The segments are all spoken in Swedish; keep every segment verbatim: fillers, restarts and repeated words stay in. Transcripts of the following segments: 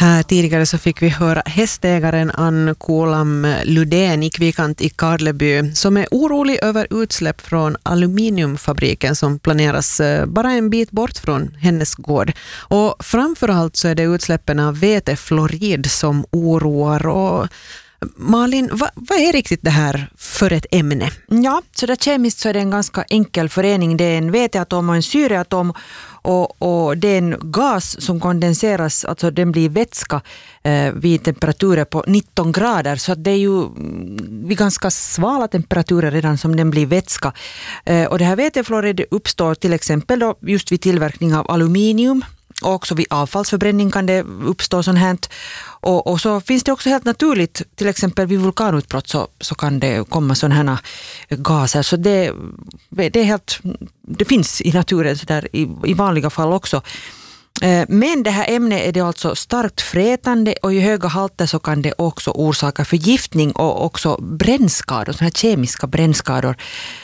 Här tidigare så fick vi höra hästägaren Ann Kulam Ludén i Kvikant i Karleby som är orolig över utsläpp från aluminiumfabriken som planeras bara en bit bort från hennes gård. Och framförallt så är det utsläppen av vätefluorid som oroar. Och Malin, vad, vad är riktigt det här för ett ämne? Ja, så där kemiskt så är det en ganska enkel förening. Det är en väteatom och en syreatom och, och det är en gas som kondenseras, alltså den blir vätska eh, vid temperaturer på nitton grader. Så att det är ju vid ganska svala temperaturer redan som den blir vätska. Eh, och det här vätefluorid uppstår till exempel då just vid tillverkning av aluminium. Och också vid avfallsförbränning kan det uppstå sånt här. Och, och så finns det också helt naturligt, till exempel vid vulkanutbrott så, så kan det komma sådana här gaser. Så det, det är helt, det finns i naturen så där, i, i vanliga fall också. Men det här ämnet är det alltså starkt frätande och i höga halter så kan det också orsaka förgiftning och också brännskador, sådana här kemiska brännskador.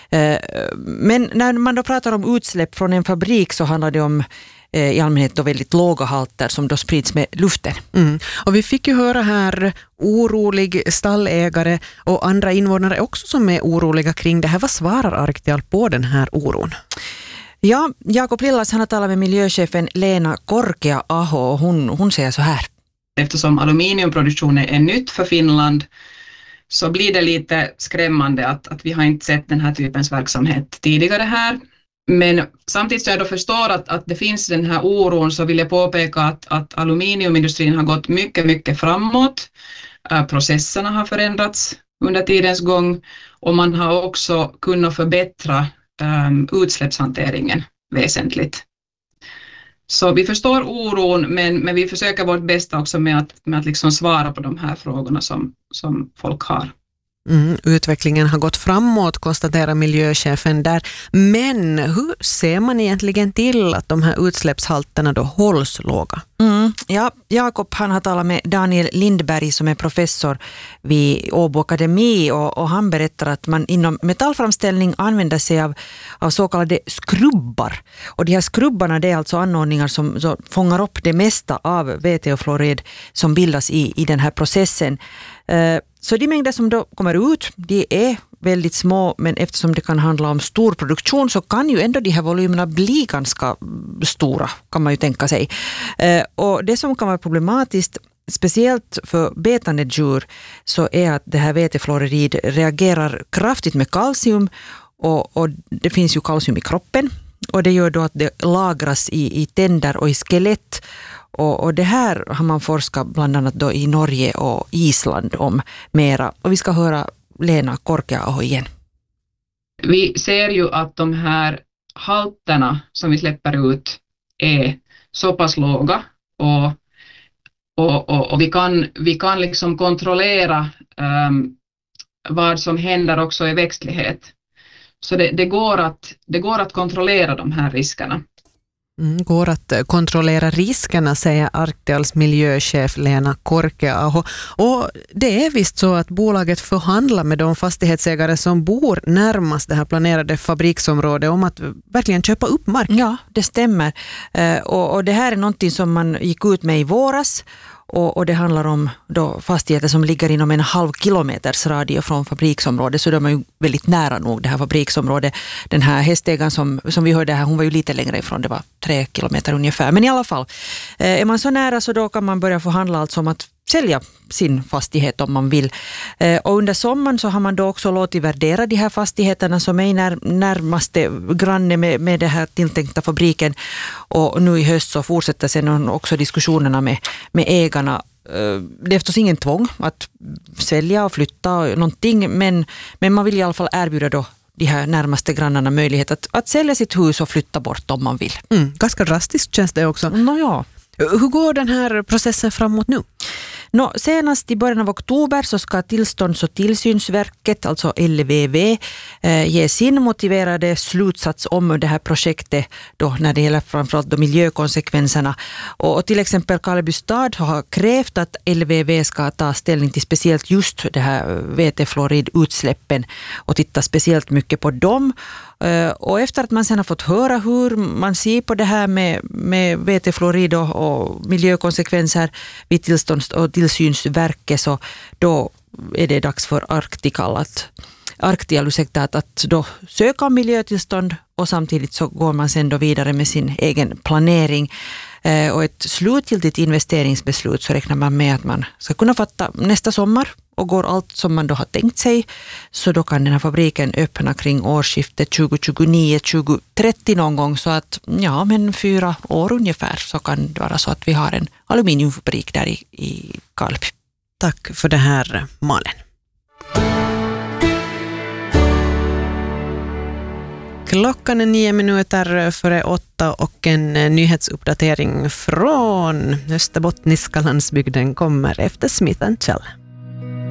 Men när man då pratar om utsläpp från en fabrik så handlar det om i allmänhet då väldigt låga halter som då sprids med luften. Mm. Och vi fick ju höra här orolig stallägare och andra invånare också som är oroliga kring det här. Vad svarar Arctial på den här oron? Ja, Jakob Lillas han har talat med miljöchefen Lena Korkea-aho och hon, hon säger så här. Eftersom aluminiumproduktion är nytt för Finland så blir det lite skrämmande att, att vi har inte sett den här typens verksamhet tidigare här. Men samtidigt som jag då förstår att, att det finns den här oron så vill jag påpeka att, att aluminiumindustrin har gått mycket, mycket framåt. Äh, processerna har förändrats under tidens gång och man har också kunnat förbättra ähm, utsläppshanteringen väsentligt. Så vi förstår oron men, men vi försöker vårt bästa också med att, med att liksom svara på de här frågorna som, som folk har. Mm, utvecklingen har gått framåt, konstaterar miljöchefen där. Men hur ser man egentligen till att de här utsläppshalterna då hålls låga? Mm, ja, Jakob han har talat med Daniel Lindberg som är professor vid Åbo Akademi och, och han berättar att man inom metallframställning använder sig av, av så kallade skrubbar. Och de här skrubbarna det är alltså anordningar som så fångar upp det mesta av vätefluorid som bildas i, i den här processen. Uh, Så de mängder som då kommer ut, de är väldigt små, men eftersom det kan handla om stor produktion så kan ju ändå de här volymerna bli ganska stora, kan man ju tänka sig. Eh, och det som kan vara problematiskt, speciellt för betande djur, så är att det här vätefluorid reagerar kraftigt med kalcium och, och det finns ju kalcium i kroppen och det gör då att det lagras i, i tänder och i skelett. Och, och det här har man forskat bland annat då i Norge och Island om mera. Och vi ska höra Lena Korkea-aho igen. Vi ser ju att de här halterna som vi släpper ut är så pass låga och, och, och, och vi kan, vi kan liksom kontrollera um, vad som händer också i växtlighet. Så det, det, går att, det går att kontrollera de här riskerna. Mm, går att kontrollera riskerna, säger Arctials miljöchef Lena Korkea-aho. Och det är visst så att bolaget förhandlar med de fastighetsägare som bor närmast det här planerade fabriksområdet om att verkligen köpa upp mark. Ja, det stämmer. Eh, och, och det här är någonting som man gick ut med i våras. Och, och det handlar om då fastigheter som ligger inom en halv kilometers radie från fabriksområdet. Så de är ju väldigt nära nog det här fabriksområdet. Den här hästägaren som, som vi hörde här, hon var ju lite längre ifrån. Det var tre kilometer ungefär. Men i alla fall, eh, är man så nära så då kan man börja förhandla alltså om att sälja sin fastighet om man vill. Eh, och under sommaren så har man då också låtit värdera de här fastigheterna som är när, närmaste granne med, med det här tilltänkta fabriken. Och nu i höst så fortsätter sen också diskussionerna med, med ägarna. Eh, det är förstås ingen tvång att sälja och flytta och någonting, men, men man vill i alla fall erbjuda då de här närmaste grannarna möjlighet att, att sälja sitt hus och flytta bort om man vill. Mm, ganska drastiskt känns det också. Nå ja. Hur går den här processen framåt nu? Nå, senast i början av oktober så ska tillstånds- och tillsynsverket, alltså L V V, eh, ge sin motiverade slutsats om det här projektet då när det gäller framförallt då miljökonsekvenserna. Och, och till exempel Karleby stad har krävt att L V V ska ta ställning till speciellt just det här vätefluoridutsläppen och titta speciellt mycket på dem. Och efter att man sen har fått höra hur man ser på det här med, med vetefluorid och, och miljökonsekvenser vid tillstånds- och tillsynsverket, så då är det dags för Arctical att Arctial, ursäkta, att, att då söka om miljötillstånd, och samtidigt så går man sen då vidare med sin egen planering. Eh, och ett slutgiltigt investeringsbeslut så räknar man med att man ska kunna fatta nästa sommar, och går allt som man då har tänkt sig, så då kan den här fabriken öppna kring årsskiftet tjugo tjugonio tjugo trettio någon gång, så att ja, men fyra år ungefär så kan det vara så att vi har en aluminiumfabrik där i, i Karleby. Tack för det här, Malin. Klockan är nio minuter före åtta och en nyhetsuppdatering från Österbottniska landsbygden kommer efter Smith and Shell.